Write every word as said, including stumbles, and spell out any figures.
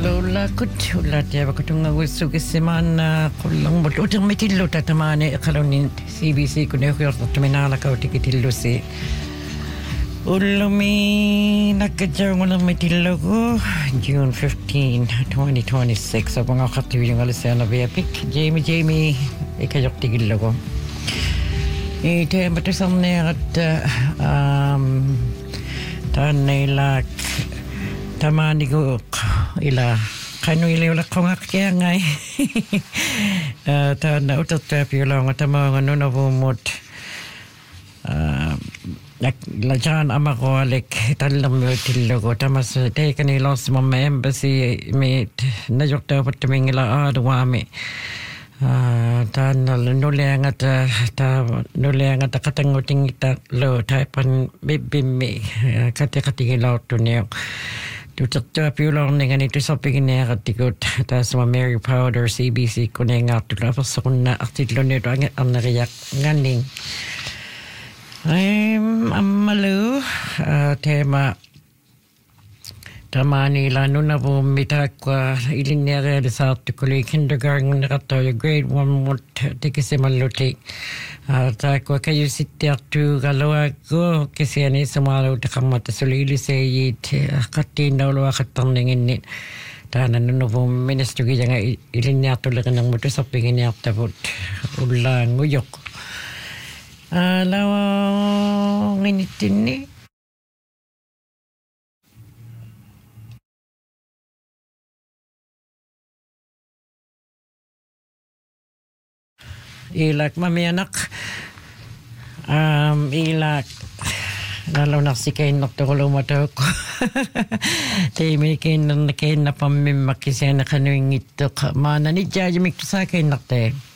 Kalulakut ulat ya bakatunga gusto kisimana kulang bot utang mitillo tatamane kalonin C B C kuno ko tatamana ka tikitillo si ulumi nakajang ulang mitillo ko June fifteenth, twenty twenty-six sa mga katuwing alisana beapik Jamie Jamie ikayok tigillo ko ite batasam ne at um tanilak tamani ko ila kanu ile ula konga kya ngai ta na utat tapi ula ngata ma ngano na bumut la la jan amako alek talam tillo ko tamas te kani los mo embassy me na jokta patmingila adwa me ta na nulenga ta ta nulenga ta katanguting ta lo taipan bibimi kate katigila tuneo tu tak pulang dengan itu shopping ni katikut ta sama Mary Powder C B C kuning at tu lepas sakuna artiklo ni doang ang nariyak nganing I'm amalu tema tamani la nuna po mitakwa ilinere sa tukuli kindergarten rato grade one mot tikisimaluti ta ko kayo sitter tu galawa ko kasi ani samalo takamata sulili sayit katina lo katangin ni ta nanu po ministro gi janga ilinya to lang ng moto sa pingin ni aptabot ulang uyok alaw nginitin ni ilak mami anak um ilak lalo na si kain nagtukulo mata ko temi kain na kain na pamimakisya na kanuing ito mana ni jaja mikto sa kain nakte